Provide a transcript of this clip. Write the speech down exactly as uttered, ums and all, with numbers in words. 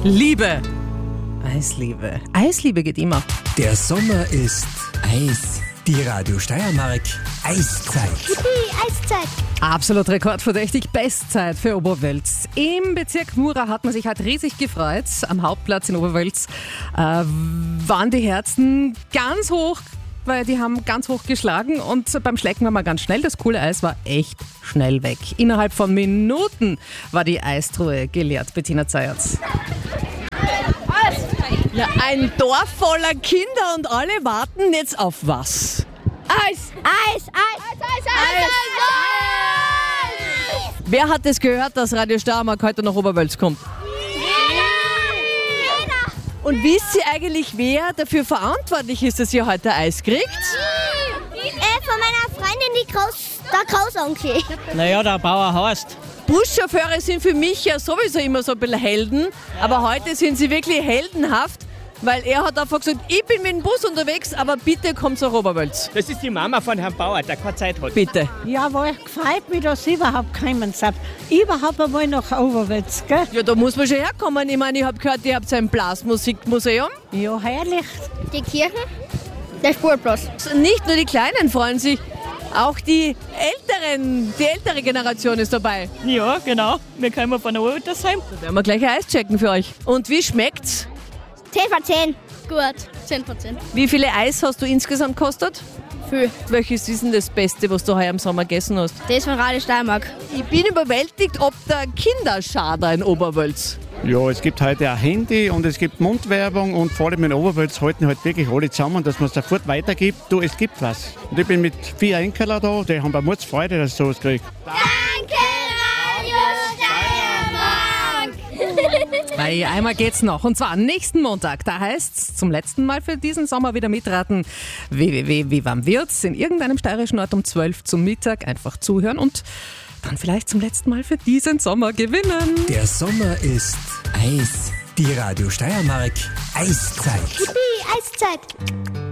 Liebe. Eisliebe. Eisliebe geht immer. Der Sommer ist Eis. Die Radio Steiermark Eiszeit. Yippie, Eiszeit. Absolut rekordverdächtig. Bestzeit für Oberwölz. Im Bezirk Mura hat man sich halt riesig gefreut. Am Hauptplatz in Oberwölz äh, waren die Herzen ganz hoch, weil die haben ganz hoch geschlagen und beim Schlecken war man ganz schnell. Das coole Eis war echt schnell weg. Innerhalb von Minuten war die Eistruhe geleert. Bettina Zayatz. Ja, ein Dorf voller Kinder und alle warten jetzt auf was? Eis. Eis, Eis, Eis, Eis, Eis, Eis, Eis. Wer hat es gehört, dass Radio Steiermark heute nach Oberwölz kommt? Jeder. Und wisst ihr eigentlich, wer dafür verantwortlich ist, dass ihr heute Eis kriegt? Äh, von meiner Freundin, die Groß, der Großonkel. Naja, der Bauer Horst. Buschauffeure sind für mich ja sowieso immer so ein bisschen Helden, aber heute sind sie wirklich heldenhaft, weil er hat einfach gesagt, ich bin mit dem Bus unterwegs, aber bitte kommt nach Oberwölz. Das ist die Mama von Herrn Bauer, der keine Zeit hat. Bitte. Jawohl, gefällt mich, dass Sie überhaupt gekommen sind. Überhaupt einmal nach Oberwölz, gell? Ja, da muss man schon herkommen. Ich meine, ich habe gehört, ihr habt so ein Blasmusikmuseum. Ja, herrlich. Die Kirche, der Sportplatz. Nicht nur die Kleinen freuen sich, auch die Älteren, die ältere Generation ist dabei. Ja, genau. Wir kommen von der Altersheim. Da werden wir gleich ein Eis checken für euch. Und wie schmeckt's? zehn von zehn. Gut, zehn von zehn. Wie viele Eis hast du insgesamt gekostet? Viel. Welches ist denn das Beste, was du heuer im Sommer gegessen hast? Das von Radio Steiermark. Ich bin überwältigt, ob der Kinderschader in Oberwölz. Ja, es gibt heute ein Handy und es gibt Mundwerbung und vor allem in Oberwölz halten halt wirklich alle zusammen, dass man es sofort weitergibt. Du, es gibt was. Und ich bin mit vier Enkeln da, die haben bei mir Freude, dass ich sowas kriege. Danke, Radio Steiermark. Weil einmal geht's noch. Und zwar nächsten Montag. Da heißt's zum letzten Mal für diesen Sommer wieder mitraten. w w w punkt wie warm wird's? In irgendeinem steirischen Ort um zwölf zum Mittag. Einfach zuhören und dann vielleicht zum letzten Mal für diesen Sommer gewinnen. Der Sommer ist Eis. Die Radio Steiermark Eiszeit. Yippie, Eiszeit.